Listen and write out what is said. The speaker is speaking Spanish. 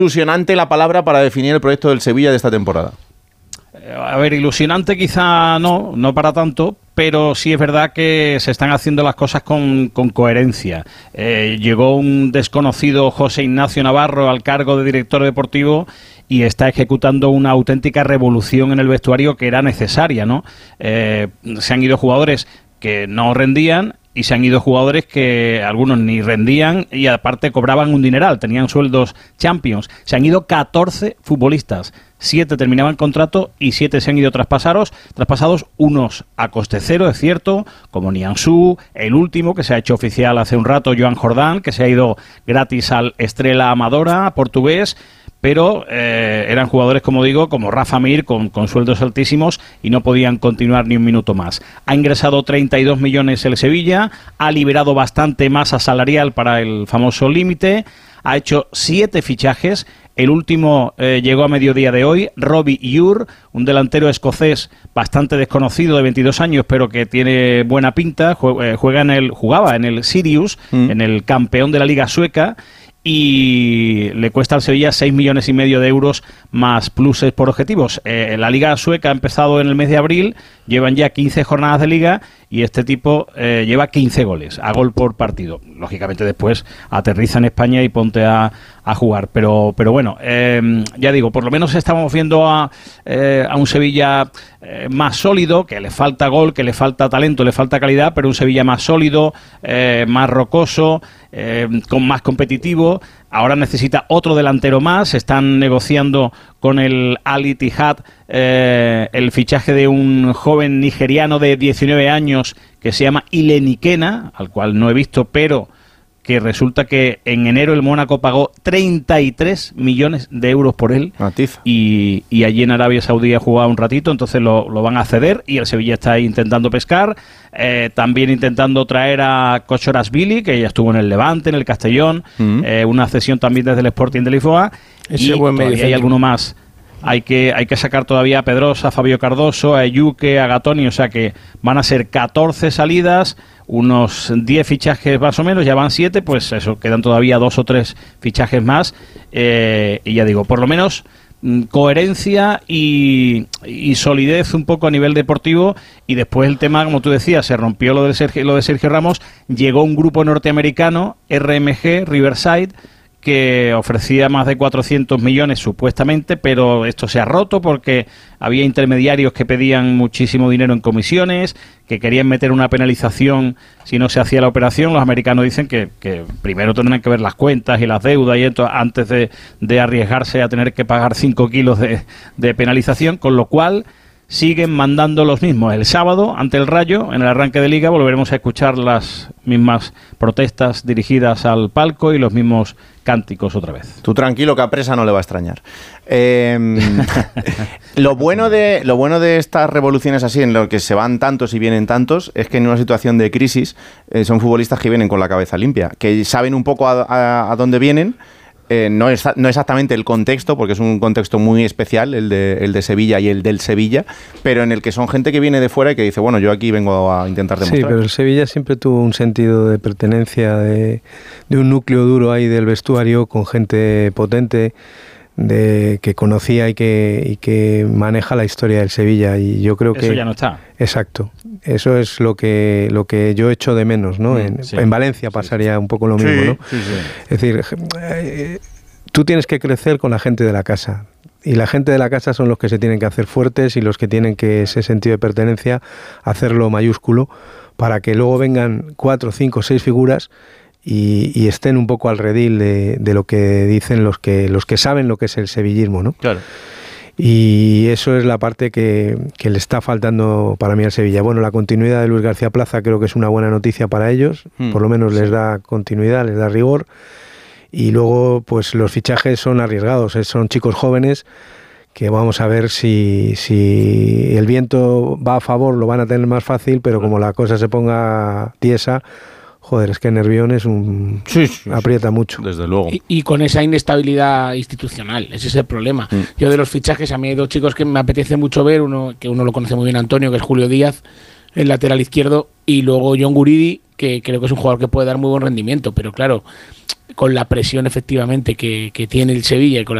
ilusionante la palabra para definir el proyecto del Sevilla de esta temporada. A ver, ilusionante quizá no para tanto, pero sí es verdad que se están haciendo las cosas con coherencia. Llegó un desconocido José Ignacio Navarro al cargo de director deportivo y está ejecutando una auténtica revolución en el vestuario que era necesaria, ¿no? Se han ido jugadores que no rendían y se han ido jugadores que algunos ni rendían y aparte cobraban un dineral, tenían sueldos Champions. Se han ido 14 futbolistas, 7 terminaban contrato y 7 se han ido traspasados, unos a coste cero, es cierto, como Nianzú, el último que se ha hecho oficial hace un rato, Joan Jordán, que se ha ido gratis al Estrela Amadora, portugués, pero eran jugadores, como digo, como Rafa Mir, con sueldos altísimos y no podían continuar ni un minuto más. Ha ingresado 32 millones el Sevilla, ha liberado bastante masa salarial para el famoso límite, ha hecho 7 fichajes. El último llegó a mediodía de hoy, Robbie Ure, un delantero escocés bastante desconocido de 22 años, pero que tiene buena pinta, jugaba en el Sirius, en el campeón de la Liga Sueca, y le cuesta al Sevilla 6,5 millones de euros más pluses por objetivos. La Liga Sueca ha empezado en el mes de abril, llevan ya 15 jornadas de Liga y este tipo lleva 15 goles, a gol por partido. Lógicamente después aterriza en España y ponte a jugar, pero bueno, ya digo, por lo menos estamos viendo a un Sevilla más sólido, que le falta gol, que le falta talento, le falta calidad, pero un Sevilla más sólido, más rocoso, con más competitivo. Ahora necesita otro delantero más. Están negociando con el Al Ittihad el fichaje de un joven nigeriano de 19 años que se llama Ilenikena, al cual no he visto, pero que resulta que en enero el Mónaco pagó 33 millones de euros por él y allí en Arabia Saudí ha jugado un ratito, entonces lo van a ceder y el Sevilla está intentando pescar, también intentando traer a Kochorashvili, que ya estuvo en el Levante, en el Castellón, una cesión también desde el Sporting de Lisboa, y todavía hay alguno más. Hay que sacar todavía a Pedrosa, a Fabio Cardoso, a Eyuke, a Gatoni, o sea que van a ser 14 salidas, unos 10 fichajes más o menos, ya van 7, pues eso, quedan todavía 2 o 3 fichajes más, y ya digo, por lo menos coherencia y solidez un poco a nivel deportivo. Y después el tema, como tú decías, se rompió lo de Sergio Ramos, llegó un grupo norteamericano, RMG, Riverside, que ofrecía más de 400 millones supuestamente, pero esto se ha roto porque había intermediarios que pedían muchísimo dinero en comisiones, que querían meter una penalización si no se hacía la operación. Los americanos dicen que primero tendrán que ver las cuentas y las deudas y esto antes de arriesgarse a tener que pagar 5 kilos de penalización, con lo cual siguen mandando los mismos. El sábado, ante el Rayo, en el arranque de Liga, volveremos a escuchar las mismas protestas dirigidas al palco y los mismos cánticos otra vez. Tú tranquilo, que a Presa no le va a extrañar. Lo bueno de estas revoluciones así, en lo que se van tantos y vienen tantos, es que en una situación de crisis son futbolistas que vienen con la cabeza limpia, que saben un poco a dónde vienen. No exactamente el contexto, porque es un contexto muy especial, el de Sevilla y el del Sevilla, pero en el que son gente que viene de fuera y que dice, bueno, yo aquí vengo a intentar demostrar. Sí, pero el Sevilla siempre tuvo un sentido de pertenencia, de un núcleo duro ahí del vestuario, con gente potente, que conocía y que maneja la historia del Sevilla, y yo creo que eso ya no está. Exacto, eso es lo que yo echo de menos, ¿no? En Valencia pasaría un poco lo mismo, ¿no? Sí. Es decir, tú tienes que crecer con la gente de la casa, y la gente de la casa son los que se tienen que hacer fuertes y los que tienen que ese sentido de pertenencia hacerlo mayúsculo, para que luego vengan 4, 5, 6 figuras y estén un poco al redil de lo que dicen los que saben lo que es el sevillismo, ¿no? Claro. Y eso es la parte que le está faltando para mí al Sevilla. Bueno, la continuidad de Luis García Plaza creo que es una buena noticia para ellos, por lo menos les da continuidad, les da rigor, y luego pues los fichajes son arriesgados, son chicos jóvenes que vamos a ver si el viento va a favor, lo van a tener más fácil, pero como la cosa se ponga tiesa, joder, es que Nervión es aprieta mucho. Desde luego. Y con esa inestabilidad institucional, ese es el problema. Yo de los fichajes, a mí hay 2 chicos que me apetece mucho ver, uno lo conoce muy bien Antonio, que es Julio Díaz, el lateral izquierdo, y luego John Guridi, que creo que es un jugador que puede dar muy buen rendimiento, pero claro, con la presión efectivamente que tiene el Sevilla y con